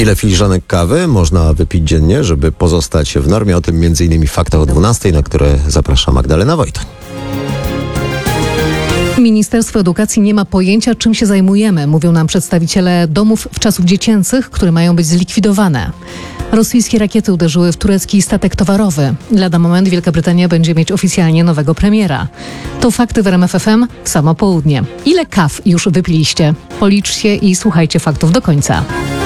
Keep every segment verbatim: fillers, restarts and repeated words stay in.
Ile filiżanek kawy można wypić dziennie, żeby pozostać w normie? O tym między innymi w Faktach o dwunastej, na które zaprasza Magdalena Wojton. Ministerstwo Edukacji nie ma pojęcia, czym się zajmujemy, mówią nam przedstawiciele domów wczasów dziecięcych, które mają być zlikwidowane. Rosyjskie rakiety uderzyły w turecki statek towarowy. Lada moment Wielka Brytania będzie mieć oficjalnie nowego premiera. To fakty w R M F F M w samo południe. Ile kaw już wypiliście? Policzcie i słuchajcie faktów do końca.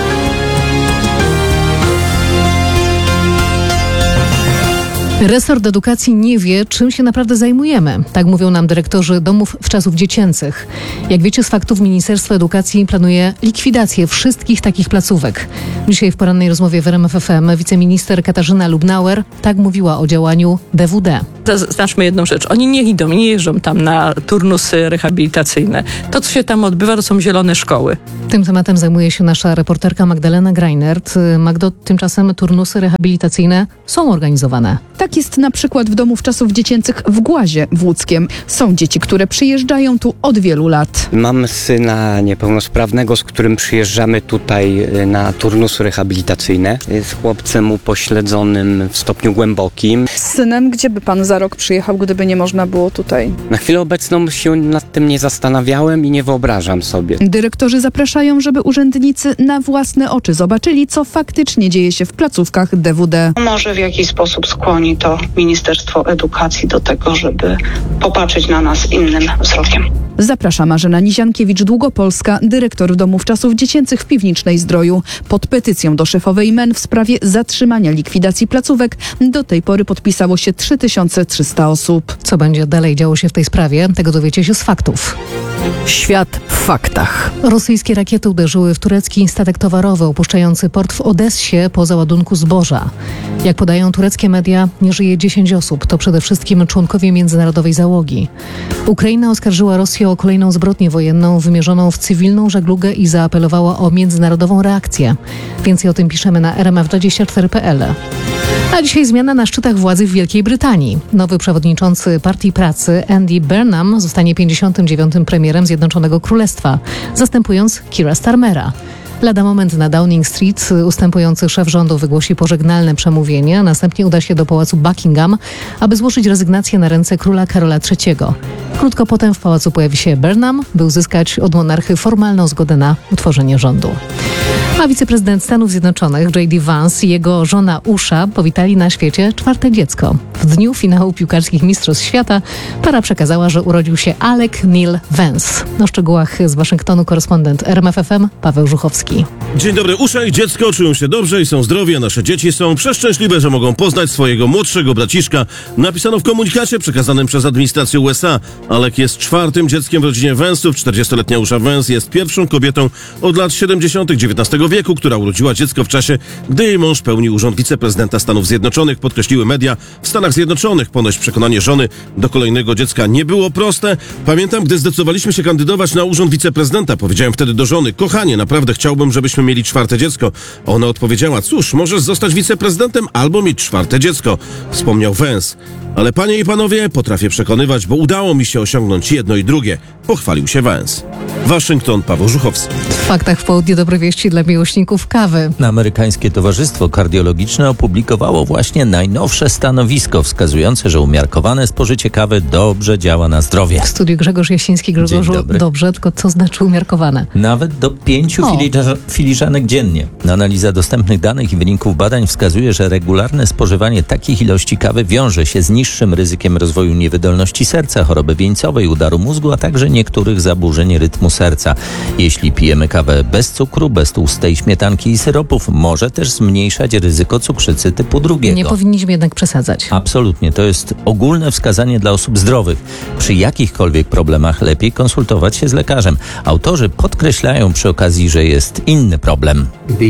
Resort Edukacji nie wie, czym się naprawdę zajmujemy. Tak mówią nam dyrektorzy domów wczasów dziecięcych. Jak wiecie z faktów, Ministerstwo Edukacji planuje likwidację wszystkich takich placówek. Dzisiaj w porannej rozmowie w R M F F M wiceminister Katarzyna Lubnauer tak mówiła o działaniu D W D. Zaznaczmy jedną rzecz. Oni nie idą, nie jeżdżą tam na turnusy rehabilitacyjne. To, co się tam odbywa, to są zielone szkoły. Tym tematem zajmuje się nasza reporterka Magdalena Greinert. Magdo, tymczasem turnusy rehabilitacyjne są organizowane. Tak jest na przykład w domu wczasów dziecięcych w Głazie w Łódzkiem. Są dzieci, które przyjeżdżają tu od wielu lat. Mam syna niepełnosprawnego, z którym przyjeżdżamy tutaj na turnusy rehabilitacyjne. Jest chłopcem upośledzonym w stopniu głębokim. Z synem, gdzie by pan za rok przyjechał, gdyby nie można było tutaj? Na chwilę obecną się nad tym nie zastanawiałem i nie wyobrażam sobie. Dyrektorzy zapraszają, żeby urzędnicy na własne oczy zobaczyli, co faktycznie dzieje się w placówkach D W D. Może w jakiś sposób skłoni to Ministerstwo Edukacji do tego, żeby popatrzeć na nas innym wzrokiem. Zaprasza Marzena Niziankiewicz-Długopolska, dyrektor domów wczasów dziecięcych w Piwnicznej Zdroju. Pod petycją do szefowej M E N w sprawie zatrzymania likwidacji placówek do tej pory podpisało się trzy tysiące trzysta osób. Co będzie dalej działo się w tej sprawie, tego dowiecie się z faktów. Świat w faktach. Rosyjskie rakiety uderzyły w turecki statek towarowy opuszczający port w Odessie po załadunku zboża. Jak podają tureckie media, nie żyje dziesięć osób. To przede wszystkim członkowie międzynarodowej załogi. Ukraina oskarżyła Rosję o kolejną zbrodnię wojenną wymierzoną w cywilną żeglugę i zaapelowała o międzynarodową reakcję. Więcej o tym piszemy na R M F dwadzieścia cztery kropka p l. A dzisiaj zmiana na szczytach władzy w Wielkiej Brytanii. Nowy przewodniczący Partii Pracy Andy Burnham zostanie pięćdziesiątym dziewiątym premierem Zjednoczonego Królestwa, zastępując Keira Starmera. Lada moment na Downing Street ustępujący szef rządu wygłosi pożegnalne przemówienie, a następnie uda się do pałacu Buckingham, aby złożyć rezygnację na ręce króla Karola trzeciego. Krótko potem w pałacu pojawi się Burnham, by uzyskać od monarchy formalną zgodę na utworzenie rządu. A wiceprezydent Stanów Zjednoczonych J D Vance i jego żona Usha powitali na świecie czwarte dziecko. W dniu finału piłkarskich Mistrzostw Świata para przekazała, że urodził się Alec Neil Vance. O szczegółach z Waszyngtonu korespondent R M F F M Paweł Żuchowski. Dzień dobry. Usza i dziecko czują się dobrze i są zdrowi, a nasze dzieci są przeszczęśliwe, że mogą poznać swojego młodszego braciszka. Napisano w komunikacie przekazanym przez administrację U S A. Alec jest czwartym dzieckiem w rodzinie Vance'ów. czterdziestoletnia Usha Vance jest pierwszą kobietą od lat siedemdziesiątych dziewiętnastego wieku, która urodziła dziecko w czasie, gdy jej mąż pełnił urząd wiceprezydenta Stanów Zjednoczonych. Podkreśliły media w Stanach Zjednoczonych. Ponoć przekonanie żony do kolejnego dziecka nie było proste. Pamiętam, gdy zdecydowaliśmy się kandydować na urząd wiceprezydenta, powiedziałem wtedy do żony: kochanie, naprawdę chciałbym, żebyśmy mieli czwarte dziecko. Ona odpowiedziała: cóż, możesz zostać wiceprezydentem albo mieć czwarte dziecko, wspomniał Vance. Ale panie i panowie, potrafię przekonywać, bo udało mi się osiągnąć jedno i drugie, pochwalił się Vance. Waszyngton, Paweł Żuchowski. W faktach w południe dobre wieści dla miłośników kawy. Amerykańskie Towarzystwo Kardiologiczne opublikowało właśnie najnowsze stanowisko wskazujące, że umiarkowane spożycie kawy dobrze działa na zdrowie. W studiu Grzegorz Jasiński. Grzegorzu, dobrze, tylko co znaczy umiarkowane? Nawet do pięciu filiża- filiżanek dziennie. Analiza dostępnych danych i wyników badań wskazuje, że regularne spożywanie takich ilości kawy wiąże się z niższym ryzykiem rozwoju niewydolności serca, choroby wieńcowej, udaru mózgu, a także niektórych zaburzeń rytmu serca. Jeśli pijemy kawę bez cukru, bez tłustej śmietanki i syropów, może też zmniejszać ryzyko cukrzycy typu drugiego. Nie powinniśmy jednak przesadzać. Absolutnie. To jest ogólne wskazanie dla osób zdrowych. Przy jakichkolwiek problemach lepiej konsultować się z lekarzem. Autorzy podkreślają przy okazji, że jest inny problem.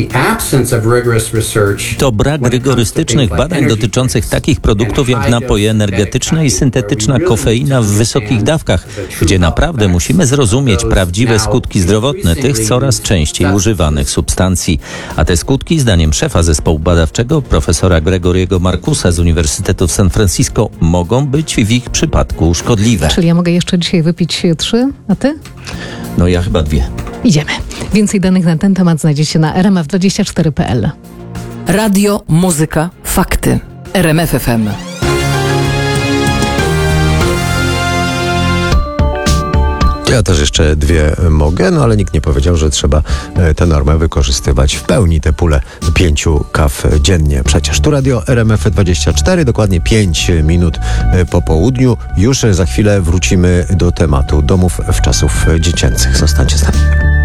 To brak rygorystycznych badań dotyczących takich produktów jak napoje energetyczne i syntetyczna kofeina w wysokich dawkach, gdzie naprawdę musimy zrozumieć prawdziwe skutki zdrowotne tych coraz częściej używanych substancji. A te skutki, zdaniem szefa zespołu badawczego, profesora Gregoriego Marcusa z Uniwersytetu w San Francisco, mogą być w ich przypadku szkodliwe. Czyli ja mogę jeszcze dzisiaj wypić trzy, a ty? No ja chyba dwie. Idziemy. Więcej danych na ten temat znajdziecie na r m f dwadzieścia cztery kropka p l. Radio, muzyka, fakty. R M F F M. Ja też jeszcze dwie mogę, no ale nikt nie powiedział, że trzeba e, tę normę wykorzystywać w pełni, tę pulę pięciu kaw dziennie. Przecież tu radio R M F dwadzieścia cztery, dokładnie pięć minut e, po południu. Już za chwilę wrócimy do tematu domów wczasów dziecięcych. Zostańcie z nami.